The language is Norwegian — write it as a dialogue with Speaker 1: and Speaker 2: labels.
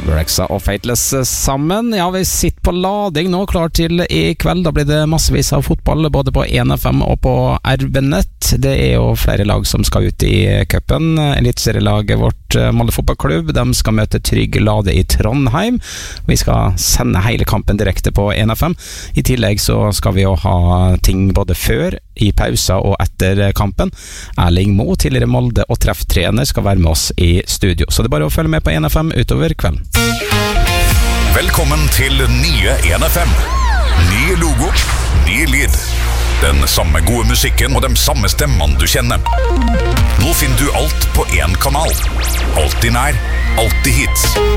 Speaker 1: Rexa og Fateless sammen. Ja, vi sitter på lading nå, klar til i kveld. Da blir det massevis av fotball, både på 1FM og på RB-nett. Det er jo flere lag som skal ut i cupen. Elitserielaget vårt, Molde fotballklubb, de skal møte Trygg Lade i Trondheim. Vi skal sende hele kampen direkte på 1FM. I tillegg så skal vi jo ha ting både før, i pauser og etter kampen. Erling Moe, tidligere Molde og trefftrener, skal være med oss i studio. Så det er bare å følge med på 1FM utover kvelden.
Speaker 2: Velkommen til nye 1FM. Ny logo, ny lyd. Den samme gode musikken og de samme stemmene du kjenner. Nå finner du alt på én kanal. Alltid nær, alltid hits.